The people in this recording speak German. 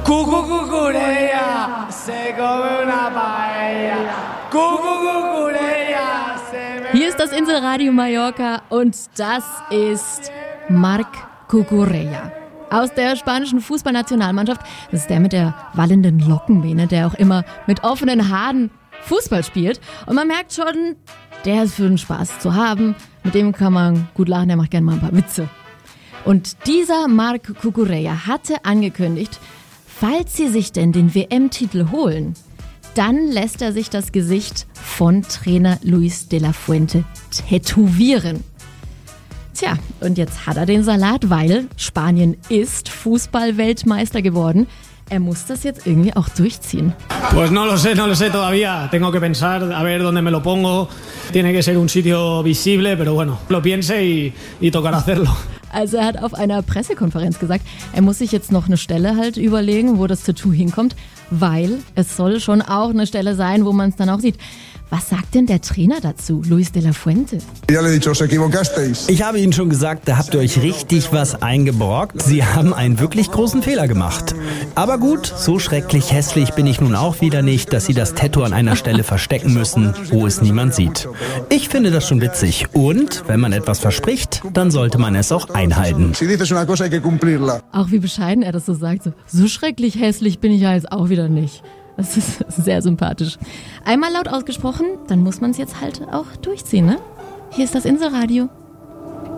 Cucucucurea, se come una paella. Cucucucurea, se me... Hier ist das Inselradio Mallorca und das ist Marc Cucurella aus der spanischen Fußballnationalmannschaft. Das ist der mit der wallenden Lockenmähne, der auch immer mit offenen Haaren Fußball spielt. Und man merkt schon, der ist für den Spaß zu haben. Mit dem kann man gut lachen, der macht gerne mal ein paar Witze. Und dieser Marc Cucurella hatte angekündigt, falls sie sich denn den WM-Titel holen, dann lässt er sich das Gesicht von Trainer Luis de la Fuente tätowieren. Tja, und jetzt hat er den Salat, weil Spanien ist Fußball-Weltmeister geworden. Er muss das jetzt irgendwie auch durchziehen. Pues no lo sé todavía. Tengo que pensar a ver dónde me lo pongo. Tiene que ser un sitio visible, pero bueno, lo piense y tocará hacerlo. Also er hat auf einer Pressekonferenz gesagt, er muss sich jetzt noch eine Stelle halt überlegen, wo das Tattoo hinkommt, weil es soll schon auch eine Stelle sein, wo man es dann auch sieht. Was sagt denn der Trainer dazu, Luis de la Fuente? Ich habe Ihnen schon gesagt, da habt ihr euch richtig was eingebrockt. Sie haben einen wirklich großen Fehler gemacht. Aber gut, so schrecklich hässlich bin ich nun auch wieder nicht, dass Sie das Tattoo an einer Stelle verstecken müssen, wo es niemand sieht. Ich finde das schon witzig. Und wenn man etwas verspricht, dann sollte man es auch einhalten. Auch wie bescheiden er das so sagt. So schrecklich hässlich bin ich ja jetzt auch wieder nicht. Das ist sehr sympathisch. Einmal laut ausgesprochen, dann muss man es jetzt halt auch durchziehen, ne? Hier ist das Inselradio.